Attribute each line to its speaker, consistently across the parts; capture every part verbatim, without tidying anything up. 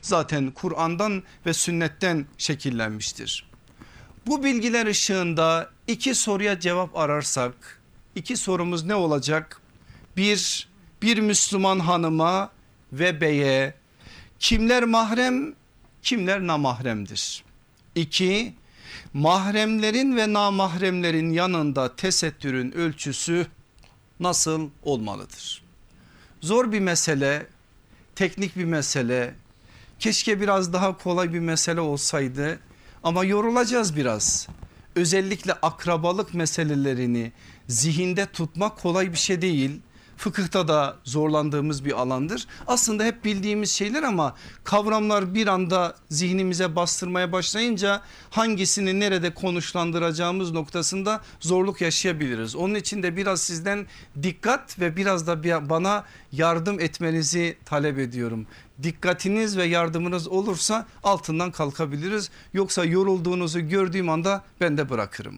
Speaker 1: zaten Kur'an'dan ve sünnetten şekillenmiştir. Bu bilgiler ışığında iki soruya cevap ararsak iki sorumuz ne olacak? Bir, bir Müslüman hanıma ve beye kimler mahrem, kimler namahremdir? İki, mahremlerin ve namahremlerin yanında tesettürün ölçüsü nasıl olmalıdır? Zor bir mesele, teknik bir mesele, keşke biraz daha kolay bir mesele olsaydı ama yorulacağız biraz. Özellikle akrabalık meselelerini zihinde tutmak kolay bir şey değil. Fıkıhta da zorlandığımız bir alandır. Aslında hep bildiğimiz şeyler ama kavramlar bir anda zihnimize bastırmaya başlayınca hangisini nerede konuşlandıracağımız noktasında zorluk yaşayabiliriz. Onun için de biraz sizden dikkat ve biraz da bana yardım etmenizi talep ediyorum. Dikkatiniz ve yardımınız olursa altından kalkabiliriz. Yoksa yorulduğunuzu gördüğüm anda ben de bırakırım.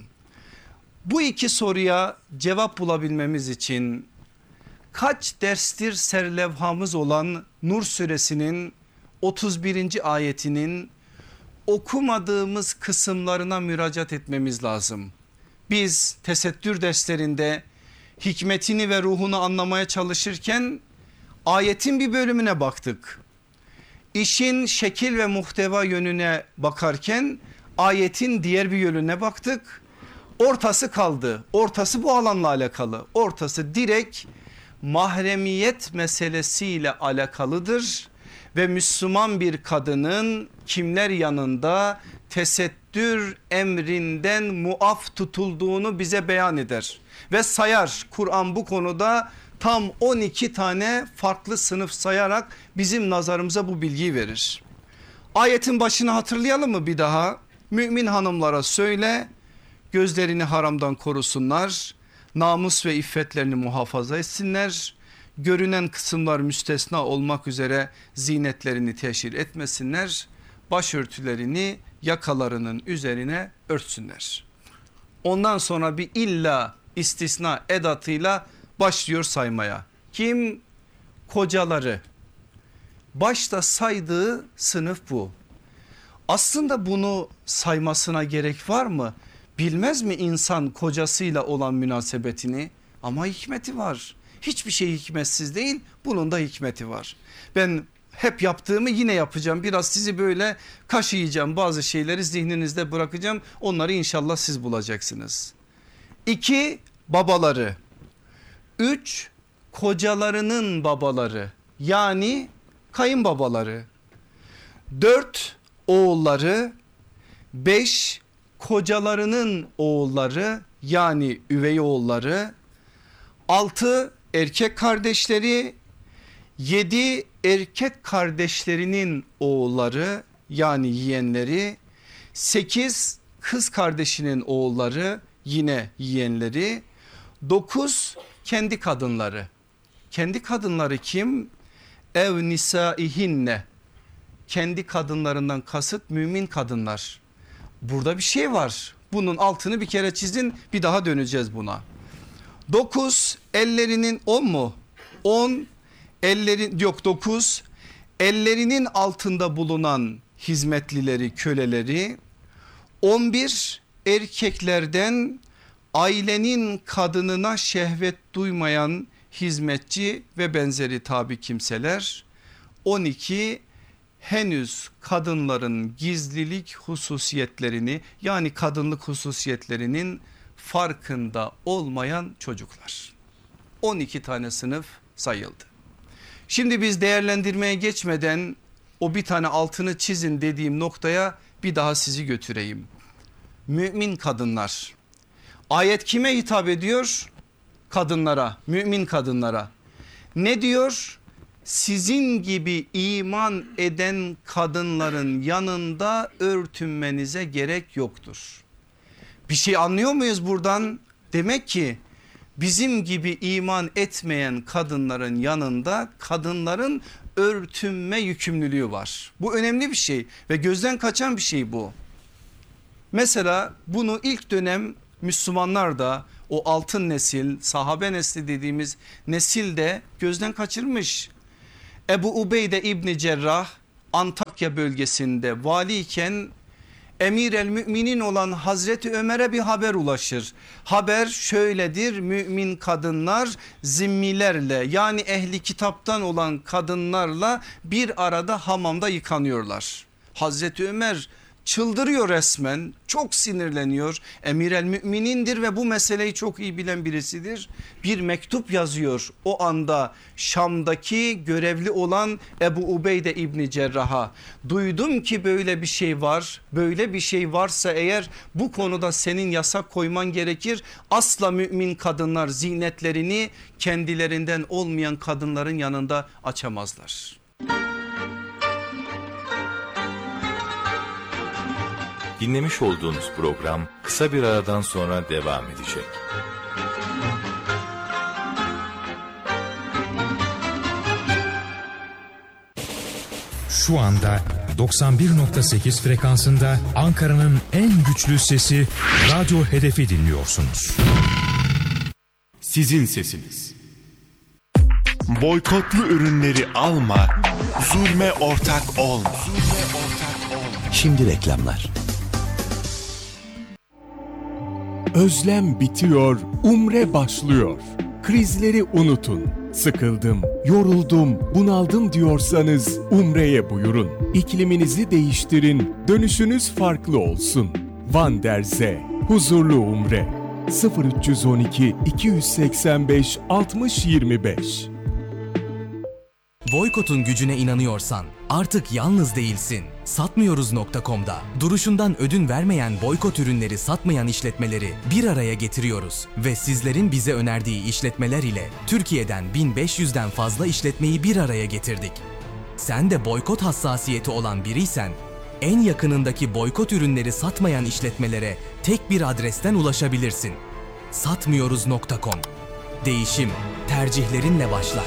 Speaker 1: Bu iki soruya cevap bulabilmemiz için kaç derstir serlevhamız olan Nur suresinin otuz birinci ayetinin okumadığımız kısımlarına müracaat etmemiz lazım. Biz tesettür derslerinde hikmetini ve ruhunu anlamaya çalışırken ayetin bir bölümüne baktık. İşin şekil ve muhteva yönüne bakarken ayetin diğer bir yönüne baktık. Ortası kaldı. Ortası bu alanla alakalı. Ortası direkt mahremiyet meselesiyle alakalıdır ve Müslüman bir kadının kimler yanında tesettür emrinden muaf tutulduğunu bize beyan eder ve sayar. Kur'an bu konuda tam on iki tane farklı sınıf sayarak bizim nazarımıza bu bilgiyi verir. Ayetin başını hatırlayalım mı bir daha? Mümin hanımlara söyle, gözlerini haramdan korusunlar, namus ve iffetlerini muhafaza etsinler, görünen kısımlar müstesna olmak üzere zinetlerini teşhir etmesinler, başörtülerini yakalarının üzerine örtsünler. Ondan sonra bir illa istisna edatıyla başlıyor saymaya. Kim? Kocaları. Başta saydığı sınıf bu. Aslında bunu saymasına gerek var mı? Bilmez mi insan kocasıyla olan münasebetini? Ama hikmeti var. Hiçbir şey hikmetsiz değil, bunun da hikmeti var. Ben hep yaptığımı yine yapacağım. Biraz sizi böyle kaşıyacağım, bazı şeyleri zihninizde bırakacağım. Onları inşallah siz bulacaksınız. İki, babaları. Üç, kocalarının babaları, yani kayınbabaları. Dört, oğulları. Beş, kocalarının oğulları, yani üvey oğulları. Altı, erkek kardeşleri. Yedi, erkek kardeşlerinin oğulları, yani yeğenleri. Sekiz, kız kardeşinin oğulları, yine yeğenleri. Dokuz, kendi kadınları. Kendi kadınları kim? Ev nisaihinne. Kendi kadınlarından kasıt mümin kadınlar. Burada bir şey var. Bunun altını bir kere çizin, bir daha döneceğiz buna. Dokuz, ellerinin on mu? On, ellerin yok dokuz, ellerinin altında bulunan hizmetlileri, köleleri. On bir, erkeklerden ailenin kadınına şehvet duymayan hizmetçi ve benzeri tabi kimseler. On iki, henüz kadınların gizlilik hususiyetlerini, yani kadınlık hususiyetlerinin farkında olmayan çocuklar. on iki tane sınıf sayıldı. Şimdi biz değerlendirmeye geçmeden o bir tane altını çizin dediğim noktaya bir daha sizi götüreyim. Mümin kadınlar. Ayet kime hitap ediyor? Kadınlara, mümin kadınlara. Ne diyor? Sizin gibi iman eden kadınların yanında örtünmenize gerek yoktur. Bir şey anlıyor muyuz buradan? Demek ki bizim gibi iman etmeyen kadınların yanında kadınların örtünme yükümlülüğü var. Bu önemli bir şey ve gözden kaçan bir şey bu. Mesela bunu ilk dönem Müslümanlar da, o altın nesil, sahabe nesli dediğimiz nesil de gözden kaçırmış. Ebu Ubeyde İbni Cerrah Antakya Trakya bölgesinde valiyken Emir el Müminin olan Hazreti Ömer'e bir haber ulaşır. Haber şöyledir: mümin kadınlar zimmilerle, yani ehli kitaptan olan kadınlarla bir arada hamamda yıkanıyorlar. Hazreti Ömer çıldırıyor resmen, çok sinirleniyor. Emir el Müminindir ve bu meseleyi çok iyi bilen birisidir. Bir mektup yazıyor o anda Şam'daki görevli olan Ebu Ubeyde İbni Cerrah'a. Duydum ki böyle bir şey var, böyle bir şey varsa eğer bu konuda senin yasak koyman gerekir. Asla mümin kadınlar zinetlerini kendilerinden olmayan kadınların yanında açamazlar.
Speaker 2: Dinlemiş olduğunuz program kısa bir aradan sonra devam edecek.
Speaker 3: Şu anda doksan bir nokta sekiz frekansında Ankara'nın en güçlü sesi Radyo Hedef'i dinliyorsunuz.
Speaker 4: Sizin sesiniz. Boykotlu ürünleri alma, zulme ortak olma.
Speaker 5: Şimdi reklamlar.
Speaker 6: Özlem bitiyor, umre başlıyor. Krizleri unutun. Sıkıldım, yoruldum, bunaldım diyorsanız umreye buyurun. İkliminizi değiştirin, dönüşünüz farklı olsun. Van der Zee, huzurlu umre. sıfır üç on iki iki yüz seksen beş altmış yirmi beş.
Speaker 7: Boykot'un gücüne inanıyorsan artık yalnız değilsin. Satmıyoruz nokta com'da duruşundan ödün vermeyen boykot ürünleri satmayan işletmeleri bir araya getiriyoruz ve sizlerin bize önerdiği işletmeler ile Türkiye'den bin beş yüzden fazla işletmeyi bir araya getirdik. Sen de boykot hassasiyeti olan biriysen en yakınındaki boykot ürünleri satmayan işletmelere tek bir adresten ulaşabilirsin. satmıyoruz nokta com. Değişim tercihlerinle başlar.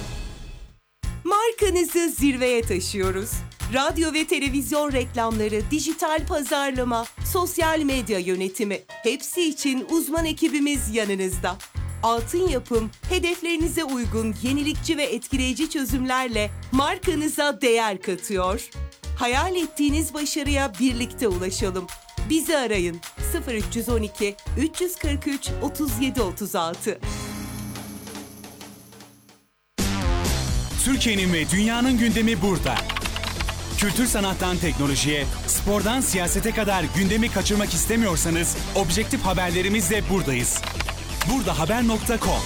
Speaker 8: Markanızı zirveye taşıyoruz. Radyo ve televizyon reklamları, dijital pazarlama, sosyal medya yönetimi, hepsi için uzman ekibimiz yanınızda. Altın Yapım, hedeflerinize uygun yenilikçi ve etkileyici çözümlerle markanıza değer katıyor. Hayal ettiğiniz başarıya birlikte ulaşalım. Bizi arayın sıfır üç on iki üç kırk üç otuz yedi otuz altı.
Speaker 4: Türkiye'nin ve dünyanın gündemi burada. Kültür sanattan teknolojiye, spordan siyasete kadar gündemi kaçırmak istemiyorsanız objektif haberlerimizle buradayız. burdahaber nokta com.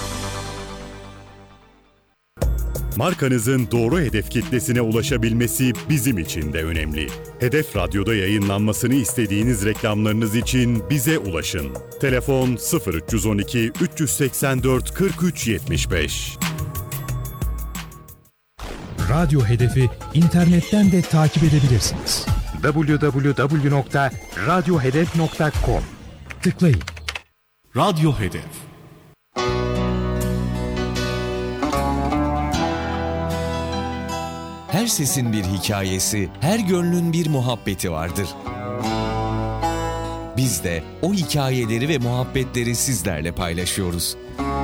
Speaker 9: Markanızın doğru hedef kitlesine ulaşabilmesi bizim için de önemli. Hedef Radyo'da yayınlanmasını istediğiniz reklamlarınız için bize ulaşın. Telefon sıfır üç on iki üç seksen dört kırk üç yetmiş beş.
Speaker 3: Radyo Hedef'i internetten de takip edebilirsiniz. double-u double-u double-u nokta radyo hedef nokta com Tıklayın.
Speaker 4: Radyo Hedef.
Speaker 5: Her sesin bir hikayesi, her gönlün bir muhabbeti vardır. Biz de o hikayeleri ve muhabbetleri sizlerle paylaşıyoruz.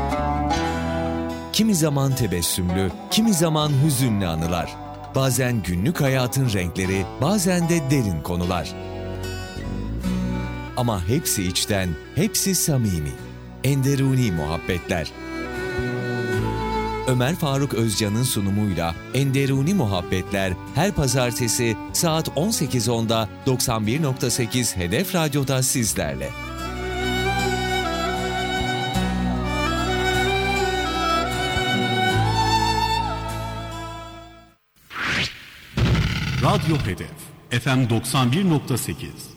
Speaker 5: Kimi zaman tebessümlü, kimi zaman hüzünlü anılar. Bazen günlük hayatın renkleri, bazen de derin konular. Ama hepsi içten, hepsi samimi. Enderuni muhabbetler. Ömer Faruk Özcan'ın sunumuyla Enderuni Muhabbetler her pazartesi saat on sekiz onda doksan bir nokta sekiz Hedef Radyo'da sizlerle.
Speaker 4: Radyo Hedef F M doksan bir nokta sekiz.